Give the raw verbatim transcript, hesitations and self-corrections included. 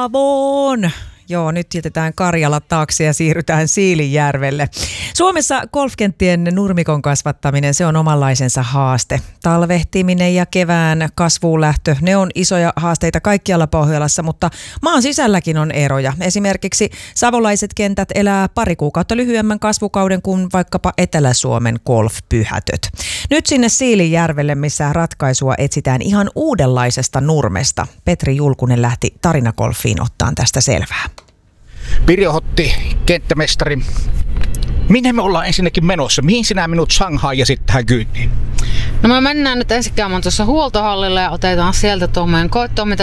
Paavoon! Joo, nyt jätetään Karjala taakse ja siirrytään Siilinjärvelle. Suomessa golfkenttien nurmikon kasvattaminen, se on omanlaisensa haaste. Talvehtiminen ja kevään kasvuun lähtö, ne on isoja haasteita kaikkialla Pohjolassa, mutta maan sisälläkin on eroja. Esimerkiksi savolaiset kentät elää pari kuukautta lyhyemmän kasvukauden kuin vaikkapa Etelä-Suomen golfpyhätöt. Nyt sinne Siilinjärvelle, missä ratkaisua etsitään ihan uudenlaisesta nurmesta. Petri Julkunen lähti Tarinagolfiin ottaan tästä selvää. Pirjo Hotti, kenttämestari. Minne me ollaan ensinnäkin menossa? Mihin sinä minut Shanghai ja sitten tähän kyytiin? No me mennään nyt ensin käymään tuossa huoltohallilla ja otetaan sieltä tuo meidän koettoon, mitä